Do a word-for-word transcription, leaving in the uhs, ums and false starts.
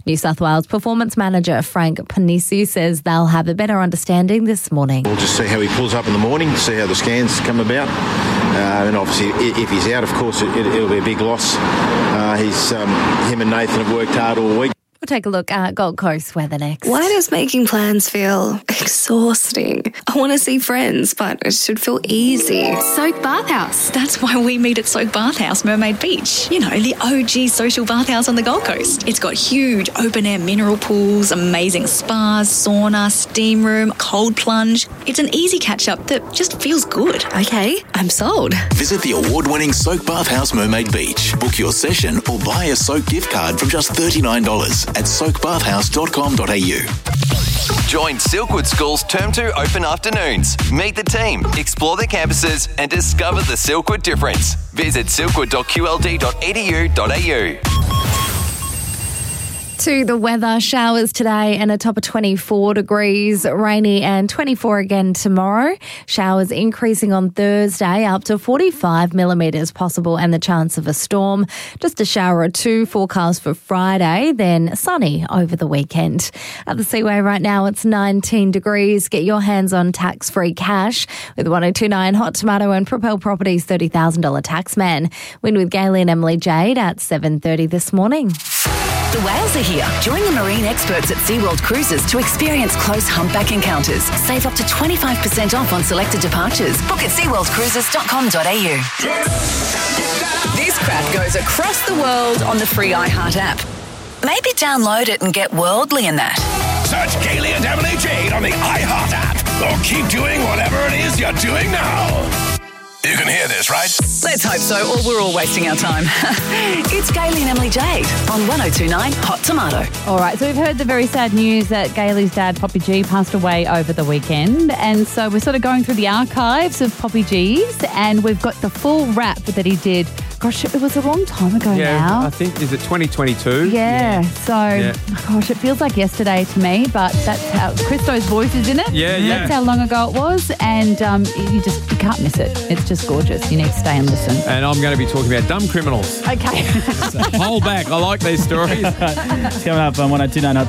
New South Wales Performance Manager Frank Panisi says they'll have a better understanding this morning. We'll just see how he pulls up in the morning, see how the scans come about. Uh, and obviously, if he's out, of course, it, it'll be a big loss. Uh, he's um, him and Nathan have worked hard all week. We'll take a look at Gold Coast weather next. Why does making plans feel exhausting? I want to see friends, but it should feel easy. Soak Bathhouse. That's why we meet at Soak Bathhouse, Mermaid Beach. You know, the O G social bathhouse on the Gold Coast. It's got huge open-air mineral pools, amazing spas, sauna, steam room, cold plunge. It's an easy catch-up that just feels good. Okay, I'm sold. Visit the award-winning Soak Bathhouse Mermaid Beach. Book your session or buy a Soak gift card from just thirty-nine dollars at soak bathhouse dot com dot a u. Join Silkwood School's Term two open afternoons. Meet the team, explore their campuses and discover the Silkwood difference. Visit silkwood dot q l d dot e d u dot a u. To the weather, showers today and a top of twenty-four degrees, rainy and twenty-four again tomorrow. Showers increasing on Thursday up to forty-five millimetres possible and the chance of a storm. Just a shower or two forecast for Friday, then sunny over the weekend. At the Seaway right now, it's nineteen degrees. Get your hands on tax-free cash with one oh two point nine Hot Tomato and Propel Properties thirty thousand dollars tax man. Win with Gailey and Emily Jade at seven thirty this morning. The whales are here. Join the marine experts at SeaWorld Cruises to experience close humpback encounters. Save up to twenty-five percent off on selected departures. Book at sea world cruises dot com dot a u. This crack goes across the world on the free iHeart app. Maybe download it and get worldly in that. Search Gailey and Emily Jade on the iHeart app or keep doing whatever it is you're doing now. You can hear this, right? Let's hope so, or we're all wasting our time. It's Gailey and Emily Jade on one oh two point nine Hot Tomato. All right, so we've heard the very sad news that Gailey's dad, Poppy G, passed away over the weekend. And so we're sort of going through the archives of Poppy G's, and we've got the full rap that he did. Gosh, it was a long time ago yeah, now. I think, is it twenty twenty-two? Yeah, yeah. so, yeah. gosh, it feels like yesterday to me, but that's how Christo's voice is in it. Yeah, yeah. That's how long ago it was, and um, you just you can't miss it. It's just gorgeous. You need to stay and listen. And I'm going to be talking about dumb criminals. Okay. So hold back. I like these stories. It's coming up on one oh two point nine